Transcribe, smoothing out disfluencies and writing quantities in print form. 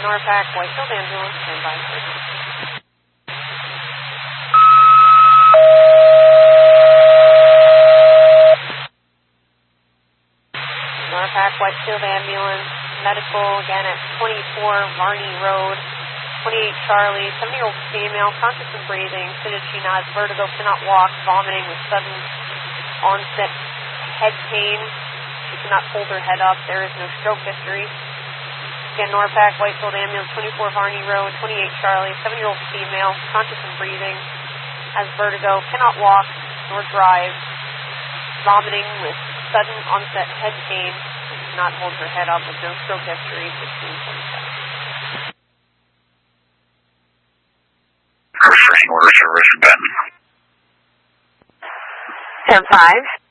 Norpac, Whitefield ambulance, standby. Norpac, Whitefield ambulance, medical again at 24 Varney Road, 28 Charlie, 70-year-old female, conscious and breathing, fidget she nods, vertigo, cannot walk, vomiting with sudden onset head pain. She cannot hold her head up. There is no stroke history. Again, Norpac, Whitefield ambulance, 24 Varney Road, 28 Charlie, 70-year-old female, conscious and breathing, has vertigo, cannot walk nor drive, vomiting with sudden onset head pain, cannot hold her head up with no stroke history, 1627. First order service, Ben. 10-5.